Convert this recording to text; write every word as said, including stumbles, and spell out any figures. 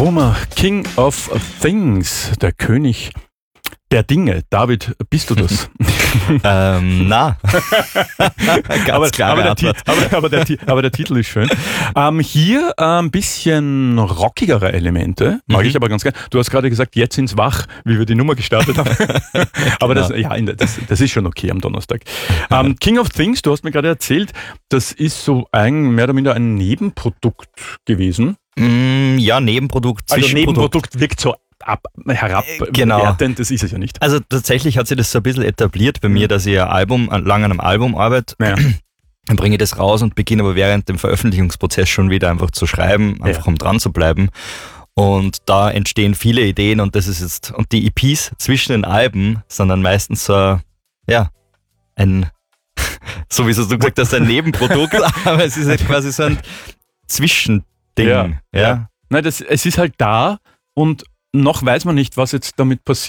Roma, King of Things, der König der Dinge. David, bist du das? ähm, na. Ganz aber, klare aber, der Antwort. Ti- aber, aber, der, Ti- aber der Titel ist schön. Ähm, hier äh, ein bisschen rockigere Elemente, mag Mhm. ich aber ganz gerne. Du hast gerade gesagt, jetzt sind's wach, wie wir die Nummer gestartet haben. aber das, ja, in der- das, das ist schon okay am Donnerstag. Ähm, King of Things, du hast mir gerade erzählt, das ist so ein, mehr oder minder ein Nebenprodukt gewesen. Mm, ja, Nebenprodukt, Also Zwischenprodukt. Nebenprodukt wirkt so ab, herab, Genau. wertend, das ist es ja nicht. Also tatsächlich hat sich das so ein bisschen etabliert bei mir, dass ich ein Album, lang an einem Album arbeite. Ja. Dann bringe ich das raus und beginne aber während dem Veröffentlichungsprozess schon wieder einfach zu schreiben, einfach Ja. um dran zu bleiben. Und da entstehen viele Ideen und das ist jetzt, und die E Ps zwischen den Alben sind dann meistens so, ja, ein, so wie es du gesagt hast, ein Nebenprodukt, aber es ist halt quasi so ein Zwischending. Ja, ja. ja. Nein, das, es ist halt da und noch weiß man nicht, was jetzt damit passiert.